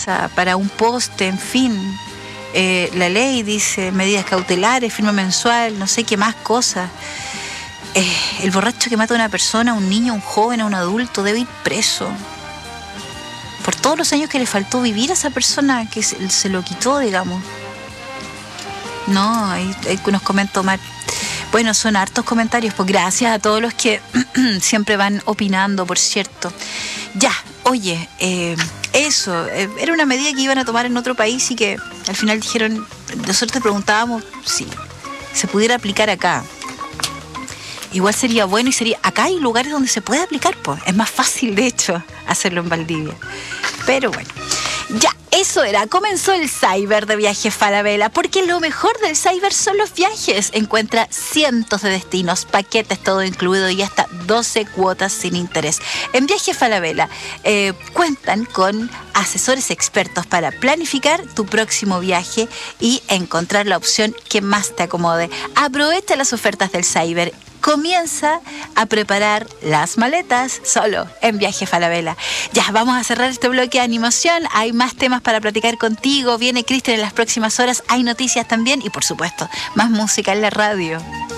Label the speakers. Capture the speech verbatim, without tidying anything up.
Speaker 1: casa, para un poste, en fin. Eh, la ley dice medidas cautelares, firma mensual, no sé qué más cosas. Eh, el borracho que mata a una persona, un niño, un joven, a un adulto, debe ir preso. Por todos los años que le faltó vivir a esa persona, que se, se lo quitó, digamos. No, ahí, ahí nos comenta Omar. Bueno, son hartos comentarios, pues gracias a todos los que siempre van opinando, por cierto. Ya, oye, eh, eso, eh, era una medida que iban a tomar en otro país y que al final dijeron, nosotros te preguntábamos si se pudiera aplicar acá. Igual sería bueno y sería, acá hay lugares donde se puede aplicar, pues, es más fácil de hecho hacerlo en Valdivia. Pero bueno, ya, eso era, comenzó el Cyber de Viajes Falabella, porque lo mejor del Cyber son los viajes. Encuentra cientos de destinos, paquetes todo incluido y hasta doce cuotas sin interés. En Viajes Falabella eh, cuentan con asesores expertos para planificar tu próximo viaje y encontrar la opción que más te acomode. Aprovecha las ofertas del Cyber. Comienza a preparar las maletas solo en Viaje Falabella. Ya, vamos a cerrar este bloque de animación. Hay más temas para platicar contigo. Viene Cristian en las próximas horas. Hay noticias también y, por supuesto, más música en la radio.